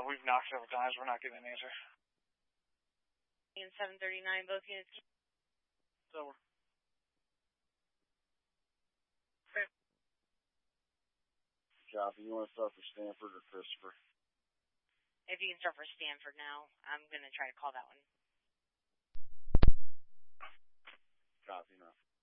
we've knocked several times. We're not getting an answer. And 739, both units. It's over. Copy. You want to start for Stanford or Christopher? If you can start for Stanford now, I'm going to try to call that one. Copy enough.